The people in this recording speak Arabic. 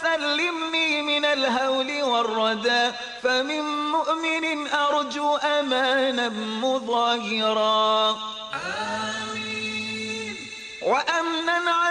سلمني من الهول والردى، فمن مؤمن أرجو أمانا مظاهرا. آمين. وأمنا